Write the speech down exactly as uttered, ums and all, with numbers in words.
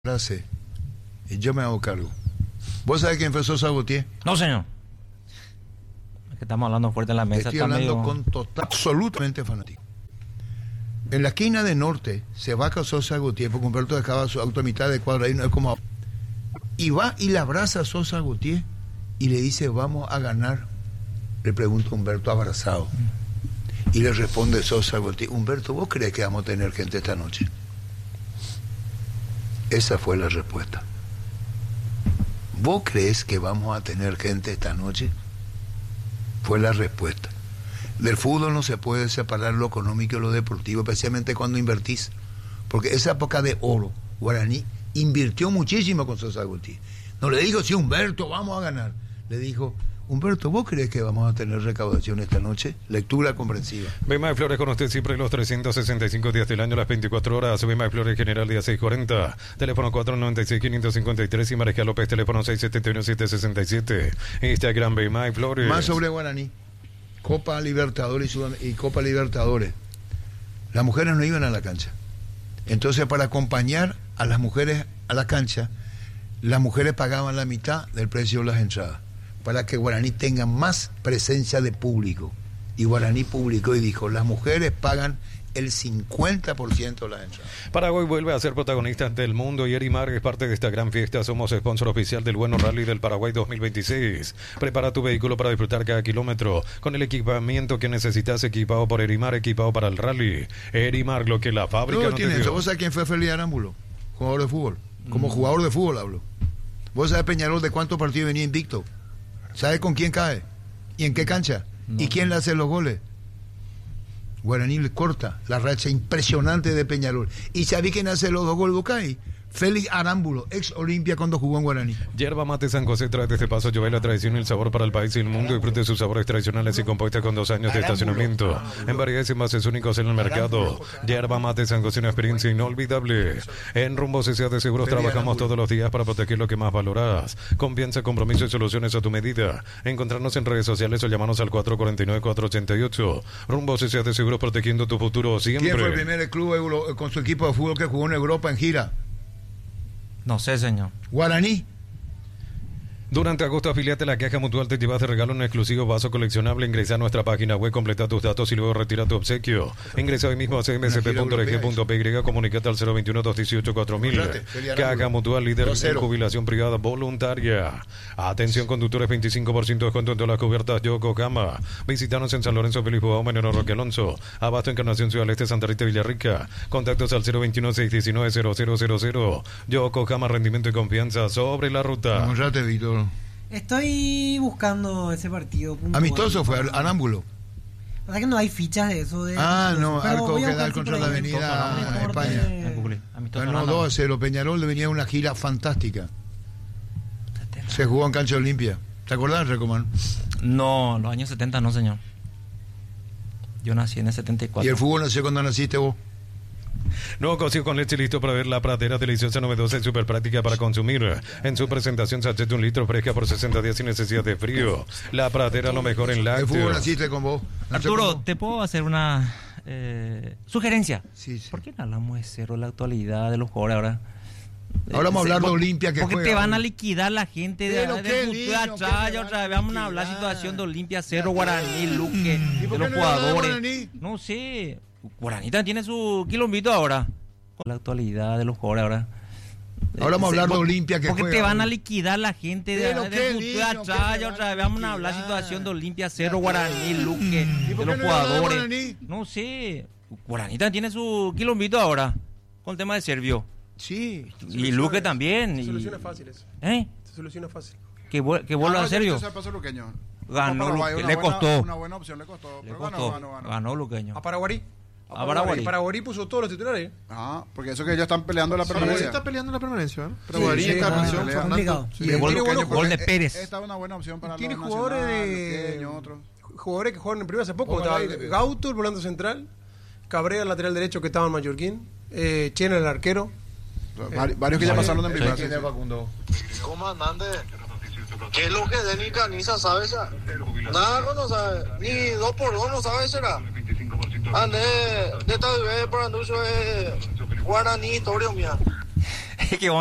frase y yo me hago cargo. ¿Vos sabés quién fue Sosa Gautier? No, señor. Es que estamos hablando fuerte en la mesa. Estoy está hablando medio... con total, absolutamente fanático. En la esquina de Norte se va con Sosa Gautier porque Humberto dejaba su auto a mitad de cuadra y no es como... Y va y le abraza a Sosa Gautier y le dice, vamos a ganar. Le pregunta Humberto abrazado. Y le responde Sosa Gautier, Humberto, ¿vos crees que vamos a tener gente esta noche? Esa fue la respuesta. ¿Vos crees que vamos a tener gente esta noche? Fue la respuesta. Del fútbol no se puede separar lo económico y lo deportivo, especialmente cuando invertís. Porque esa época de oro, Guaraní invirtió muchísimo con Sosa Gautier. No le dijo, sí, Humberto, vamos a ganar. Le dijo, Humberto, ¿vos crees que vamos a tener recaudación esta noche? Lectura comprensiva. Bemay Flores con usted siempre los trescientos sesenta y cinco días del año, las veinticuatro horas. Bemay Flores General día seiscientos cuarenta. Teléfono cuatro noventa y seis, quinientos cincuenta y tres y Mariscal López, teléfono seis setenta y uno, setecientos sesenta y siete. Instagram Bemay Flores. Más sobre Guaraní. Copa Libertadores y, y Copa Libertadores. Las mujeres no iban a la cancha. Entonces, para acompañar a las mujeres a la cancha, las mujeres pagaban la mitad del precio de las entradas, para que Guaraní tenga más presencia de público. Y Guaraní publicó y dijo, las mujeres pagan el cincuenta por ciento de las entradas. Paraguay vuelve a ser protagonista del mundo y Erimar es parte de esta gran fiesta. Somos sponsor oficial del Bueno Rally del Paraguay dos mil veintiséis. Prepara tu vehículo para disfrutar cada kilómetro con el equipamiento que necesitas, equipado por Erimar, equipado para el rally. Erimar, lo que la fábrica no, no tiene te dio. eso. ¿Vos sabés quién fue Félix Arámbulo? Jugador de fútbol. Como mm. jugador de fútbol hablo. ¿Vos sabés Peñarol de cuántos partidos venía invicto? ¿Sabe con quién cae? ¿Y en qué cancha? No. ¿Y quién le hace los goles? Guaraní le corta la racha impresionante de Peñarol. ¿Y sabe quién hace los dos goles Bocay? Félix Arámbulo, ex Olimpia cuando jugó en Guaraní. Yerba Mate San José trae desde Paso Llobé la tradición y el sabor para el país y el mundo. Disfrute sus sabores tradicionales y compuestas con dos años de estacionamiento. En variedades y envases únicos en el mercado. Yerba Mate San José, una experiencia inolvidable. En Rumbo C C A de Seguros trabajamos todos los días para proteger lo que más valoras. Confianza, compromiso y soluciones a tu medida. Encontrarnos en redes sociales o llamarnos al cuatro cuatro nueve, cuatro ocho ocho. Rumbo C C A de Seguros, protegiendo tu futuro siempre. ¿Quién fue el primer club con su equipo de fútbol que jugó en Europa en gira? No sé, señor. Guaraní. Durante agosto, afiliate a la Caja Mutual, te llevas de regalo un exclusivo vaso coleccionable. Ingresa a nuestra página web, completa tus datos y luego retira tu obsequio. Ingresa hoy mismo a c m s p punto org punto p y, comunicate al cero veintiuno, doscientos dieciocho, cuatro mil. Caja Mutual, líder en jubilación privada voluntaria. Atención, conductores, veinticinco por ciento de descuento en todas las cubiertas Yokohama. Visítanos en San Lorenzo, Feliz Boao, Menero Roque Alonso. Abasto, Encarnación, Ciudad del Este, Santa Rita, Villarrica. Contactos al cero veintiuno, seiscientos diecinueve, cero cero cero cero. Yokohama, rendimiento y confianza sobre la ruta. Encontrate, Víctor. Estoy buscando ese partido. Amistoso fue Arámbulo. Pasa que no hay fichas de eso. De ah, amistoso. no, Arco queda contra la Avenida España. Ganó dos a cero. Peñarol le venía una gira fantástica. Se jugó en cancha Olimpia. ¿Te acordás, Recomán? No, los años setenta no, señor. Yo nací en el setenta y cuatro. ¿Y el fútbol nació cuando naciste vos? Nuevo cocido con leche listo para ver la pradera, deliciosa, novedosa y súper práctica para consumir. En su presentación, sachet de un litro, fresca por sesenta días sin necesidad de frío. La pradera, lo mejor en lácteos. ¿El fútbol naciste con vos? Arturo, con vos? ¿te puedo hacer una eh, sugerencia? Sí, sí. ¿Por qué no hablamos de cero la actualidad de los jugadores ahora? Ahora vamos a hablar de Olimpia, que porque juega, te van a hoy. liquidar la gente de, Pero de, qué de niño, atrás, qué otra vez vamos a hablar de situación de Olimpia, Cerro, Guaraní, Luque, ¿Y por de qué los no hablar de jugadores. Guaraní? No sé, Guaraní también tiene su quilombito ahora. La actualidad de los jugadores ahora. Ahora vamos a hablar de Olimpia, que porque juega, te van hoy. a liquidar la gente de, Pero de, qué de niño, atrás, que otra van vez a vamos a hablar de liquidar. situación de Olimpia, Cerro, Guaraní, Luque, ¿Y por de qué los no hablar de jugadores. Guaraní? No sé, Guaraní también tiene su quilombito ahora con el tema de Servio. Sí. Y Luque también. Se y... soluciona fácil eso. ¿Eh? Se soluciona fácil. Que, vuel que vuelva Ah, a Sergio. Ganó Paraguay, Luque, una le buena, costó. Una buena opción le costó. Le Pero costó. ganó, ganó, ganó. Ganó Luqueño. A Paraguarí. A Paraguarí. Paraguarí puso todos los titulares. Ah, porque eso que ellos están peleando la Paraguay permanencia. está peleando la permanencia. ¿eh? Sí, Paraguay, sí, Encarnación, ah, Fernando. complicado. Sí. Y Bien, tiene Luqueño, buenos gol de porque Pérez. Esta es una buena opción para Tiene los jugadores nacional, de. Luqueño, otros. Jugadores que jugaron en primera hace poco. Póngala Estaba ahí, Gauto, el volante central. Cabrera, el lateral derecho que estaba en Mallorquín. Eh, Chena, el arquero. Vari- Varios que ya Sí. pasaron en primera. Sí. sí, sí. Facundo? Comandante, ¿qué es lo que de ni caniza sabe ya? Nada no sabe, ni dos por dos no sabe será. Ande, de tal vez por anducho es Guaraní, Torio mía. Que